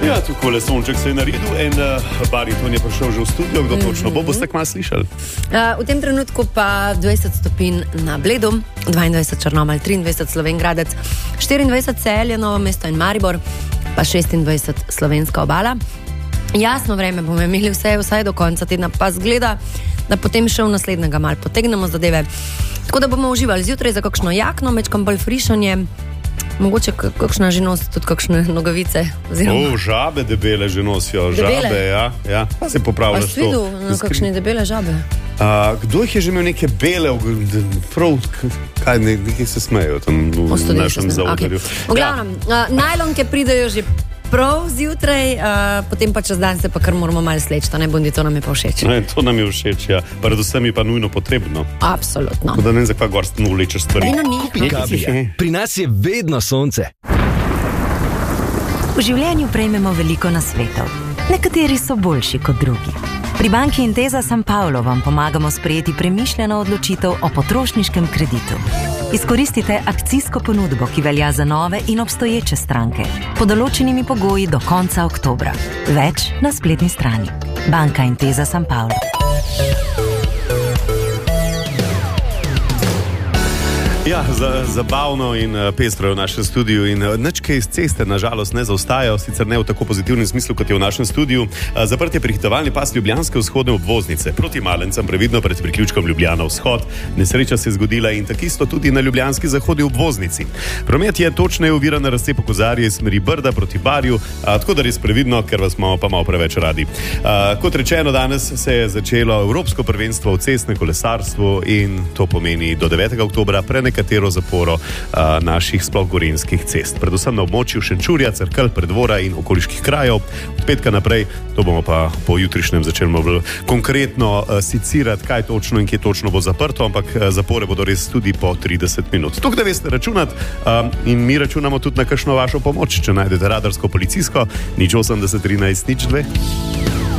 Ja, takole sonček se je naredil, en bariton je prišel že v studio, kdo točno bo, boste kmalu slišali. V tem trenutku pa 20 stopinj na Bledu, 22 Črnomelj, 23 Slovenj Gradec, 24 Celje, Novo mesto in Maribor, pa 26 Slovenska obala. Jasno vreme bomo imeli vsaj do konca tedna, pa zgleda, da potem še v naslednjega malo potegnemo zadeve. Tako da bomo uživali zjutraj za kakšno jakno, mečkam bolj frišanje. Mogoče kakšna že nosi tudi kakšne nogavice. Žabe debele že nosijo. Debele? Žabe, ja. Pa se popravljaš to. Pa si videl na kakšne debele žabe? Kdo jih je že imel neke bele, prav, kaj, nekaj se smejo tam v našem zaudarju. Okay. V glavnem, najlonke pridejo že prav zjutraj, potem pa čez dan se pa kar moramo malo sleči, ne bondi, to nam je pa všeč. Ne, to nam je všeč, ja. Predvsem je pa nujno potrebno. Absolutno. Tako da ne za kva gorstno vlečeš stvari. Pri nas je vedno sonce. V življenju prejmemo veliko nasvetov. Nekateri so boljši kot drugi. Pri banki Intesa San Paolo vam pomagamo sprejeti premišljeno odločitev o potrošniškem kreditu. Izkoristite akcijsko ponudbo, ki velja za nove in obstoječe stranke, pod določenimi pogoji do konca oktobra. Več na spletni strani. Banka Intesa San Paolo. Ja, zabavno in pestro je v našem studiu in ničke iz ceste nažalost ne zaostajajo, sicer ne v tako pozitivnem smislu, kot je v našem studiu. Zaprt je prehitevalni pas ljubljanske vzhodne obvoznice. Proti Malencem, previdno pred priključkom Ljubljana vzhod. Nesreča se je zgodila in takisto tudi na ljubljanski zahodni obvoznici. Promet je točneje oviran na razcepu Kozarje iz smeri Brda proti Barju, tako da res previdno, ker vas imamo pa malo preveč radi. Kot rečeno, danes se je začelo Evropsko prvenstvo v cestnem kolesarstvu in to pomeni do 9. oktobra nekatero zaporo naših sploh gorenjskih cest. Predvsem na območju Šenčurja, Cerkelj, Preddvora in okoliških krajev. Od petka naprej, to bomo pa po jutrišnjem začeli bolj konkretno sicirati, kaj točno in kje točno bo zaprto, ampak zapore bodo res tudi po 30 minut. Tukaj da veste računati in mi računamo tudi na kakšno vašo pomoč, če najdete radarsko policijsko, 080 13 02.